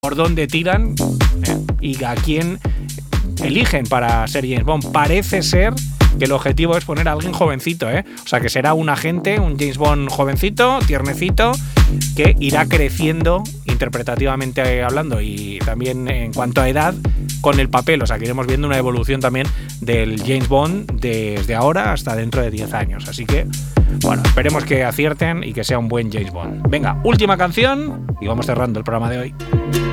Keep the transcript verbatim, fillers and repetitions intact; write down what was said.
por dónde tiran eh, y a quién eligen para ser James Bond. Parece ser que el objetivo es poner a alguien jovencito, ¿eh? O sea, que será un agente, un James Bond jovencito, tiernecito, que irá creciendo interpretativamente hablando y también en cuanto a edad con el papel. O sea, que iremos viendo una evolución también del James Bond desde ahora hasta dentro de diez años. Así que, bueno, esperemos que acierten y que sea un buen James Bond. Venga, última canción y vamos cerrando el programa de hoy.